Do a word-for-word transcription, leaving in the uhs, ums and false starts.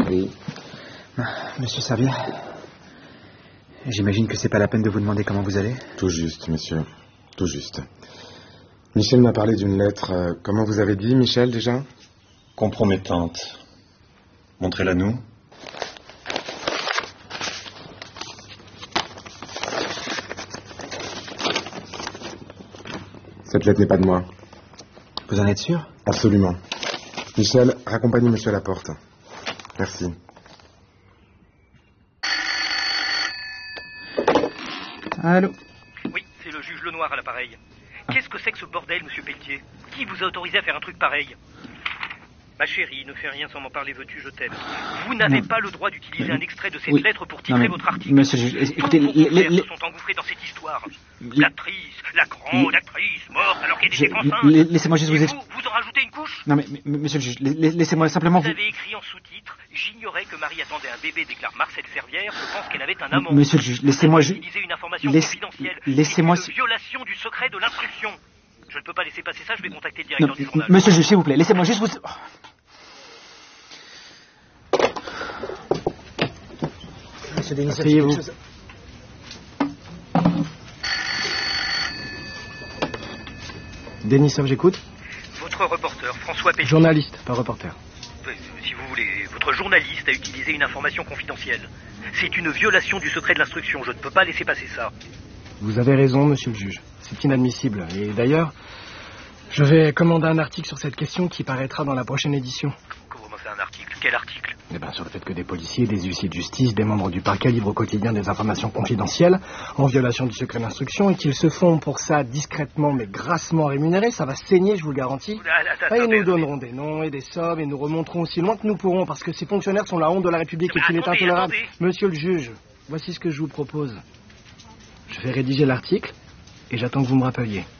Oui. Monsieur Servier, j'imagine que c'est pas la peine de vous demander comment vous allez. Tout juste, monsieur. Tout juste. Michel m'a parlé d'une lettre. Euh, comment vous avez dit, Michel, déjà? Compromettante. Montrez-la nous. Cette lettre n'est pas de moi. Vous en êtes sûr? Absolument. Michel, raccompagnez monsieur à la porte. Merci. Allô? Oui, c'est le juge Lenoir à l'appareil. Qu'est-ce que c'est que ce bordel, monsieur Pelletier? Qui vous a autorisé à faire un truc pareil? Ma chérie, ne fais rien sans m'en parler, veux-tu, je t'aime. Vous n'avez pas le droit d'utiliser un extrait de cette oui. lettre pour titrer non, mais, votre article. Monsieur le juge, écoutez, tous vos les, confrères les, se sont engouffrés dans cette histoire. les, L'actrice, la grande actrice, morte alors qu'elle je, était enceinte. les, Laissez-moi juste vous Et expliquer. vous, vous en rajoutez une couche? Non mais, mais monsieur le juge, laissez-moi simplement vous... vous... Vous avez écrit en sous-titre, j'ignorais que Marie attendait un bébé, déclare Marcel Fervière, je pense qu'elle avait un amant. Monsieur le juge, laissez-moi ju... juste... utiliser une information Laisse... confidentielle. Laissez-moi... C'est une violation du secret de l'instruction. Je ne peux pas laisser passer ça, je vais contacter le directeur non, du journal. Monsieur le juge, s'il vous plaît, laissez-moi juste vous... Oh. Monsieur Denis, asseyez-vous. Chose... Denis, j'écoute. Votre reporter, François Pelletier. Journaliste, pas reporter. Euh, si vous voulez, votre journaliste a utilisé une information confidentielle. C'est une violation du secret de l'instruction, je ne peux pas laisser passer ça. Vous avez raison, monsieur le juge. C'est inadmissible. Et d'ailleurs, je vais commander un article sur cette question qui paraîtra dans la prochaine édition. Comment c'est un article? Quel article? Eh bien, sur le fait que des policiers, des huissiers de justice, des membres du parquet livrent au quotidien des informations confidentielles en violation du secret d'instruction et qu'ils se font pour ça discrètement mais grassement rémunérés. Ça va saigner, je vous le garantis. Attends, et attends, nous donnerons des noms et des sommes et nous remonterons aussi loin que nous pourrons parce que ces fonctionnaires sont la honte de la République et qu'il est intolérable. Attendez. Monsieur le juge, voici ce que je vous propose. Je vais rédiger l'article et j'attends que vous me rappeliez.